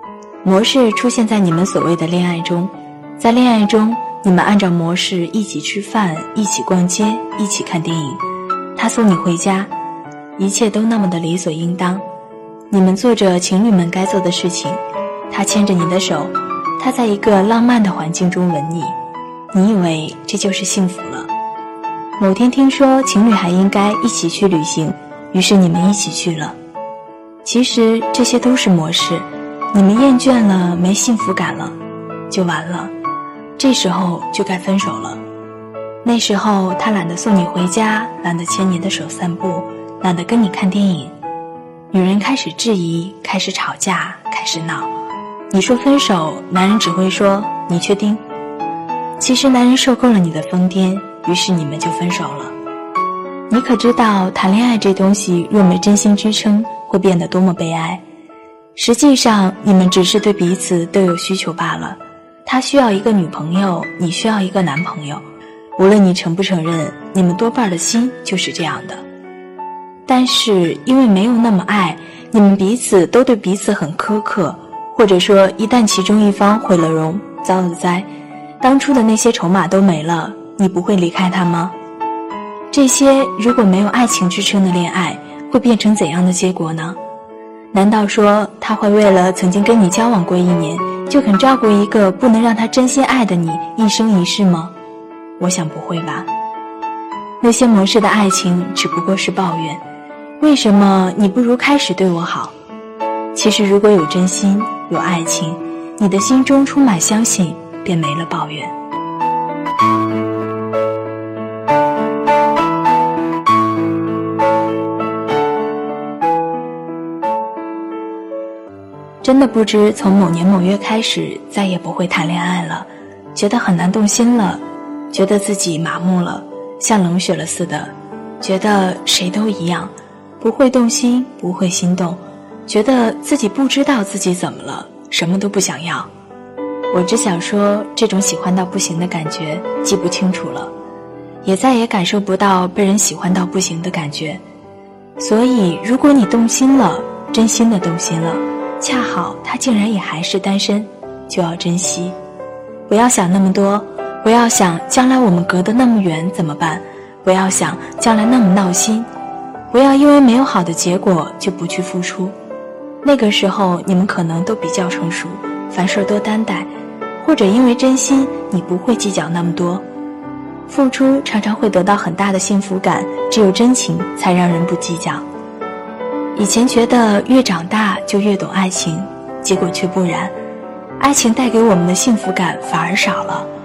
模式出现在你们所谓的恋爱中，在恋爱中，你们按照模式一起吃饭，一起逛街，一起看电影，他送你回家，一切都那么的理所应当。你们做着情侣们该做的事情，他牵着你的手，他在一个浪漫的环境中吻你，你以为这就是幸福了。某天听说情侣还应该一起去旅行，于是你们一起去了。其实这些都是模式，你们厌倦了，没幸福感了，就完了，这时候就该分手了。那时候他懒得送你回家，懒得牵你的手散步，懒得跟你看电影。女人开始质疑，开始吵架，开始闹。你说分手，男人只会说你确定？其实男人受够了你的疯癫，于是你们就分手了。你可知道谈恋爱这东西若没真心支撑，会变得多么悲哀。实际上你们只是对彼此都有需求罢了，他需要一个女朋友，你需要一个男朋友，无论你承不承认，你们多半的心就是这样的。但是因为没有那么爱，你们彼此都对彼此很苛刻，或者说一旦其中一方毁了容，遭了灾，当初的那些筹码都没了，你不会离开他吗？这些如果没有爱情支撑的恋爱，会变成怎样的结果呢？难道说他会为了曾经跟你交往过1年，就肯照顾一个不能让他真心爱的你一生一世吗？我想不会吧。那些模式的爱情只不过是抱怨，为什么你不如开始对我好？其实如果有真心，有爱情，你的心中充满相信，便没了抱怨。真的不知从某年某月开始再也不会谈恋爱了，觉得很难动心了，觉得自己麻木了，像冷血了似的，觉得谁都一样，不会动心，不会心动，觉得自己不知道自己怎么了，什么都不想要。我只想说，这种喜欢到不行的感觉记不清楚了，也再也感受不到被人喜欢到不行的感觉。所以如果你动心了，真心的动心了，恰好他竟然也还是单身，就要珍惜。不要想那么多，不要想将来我们隔得那么远怎么办，不要想将来那么闹心，不要因为没有好的结果就不去付出。那个时候你们可能都比较成熟，凡事多担待，或者因为真心你不会计较那么多。付出常常会得到很大的幸福感，只有真情才让人不计较。以前觉得越长大就越懂爱情，结果却不然，爱情带给我们的幸福感反而少了。